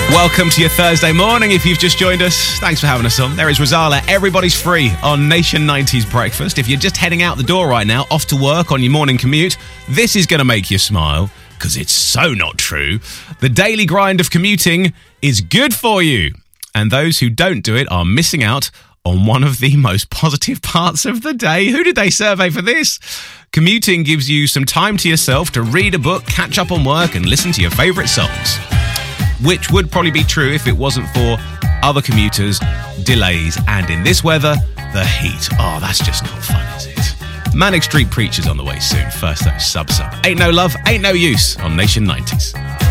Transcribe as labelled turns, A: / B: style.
A: Welcome to your Thursday morning. If you've just joined us, thanks for having us on. There is Rozalla. Everybody's free on Nation 90s Breakfast. If you're just heading out the door right now, off to work on your morning commute, this is going to make you smile, because it's so not true. The daily grind of commuting is good for you. And those who don't do it are missing out on one of the most positive parts of the day. Who did they survey for this? Commuting gives you some time to yourself to read a book, catch up on work, and listen to your favourite songs. Which would probably be true if it wasn't for other commuters, delays, and in this weather, the heat. Oh, that's just not fun, is it? Manic Street Preachers on the way soon. First, though, Sub. Ain't No Love, Ain't No Use on Nation 90s.